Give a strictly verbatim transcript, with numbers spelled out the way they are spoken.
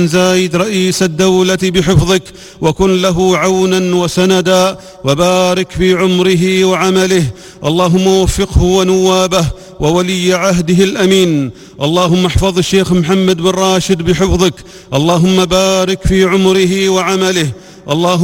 زايد رئيس الدولة بحفظك، وكن له عونا وسندا، وبارك في عمره وعمله. اللهم وفقه ونوابه وولي عهده الأمين. اللهم احفظ الشيخ محمد بن راشد بحفظك. اللهم بارك في عمره وعمله. اللهم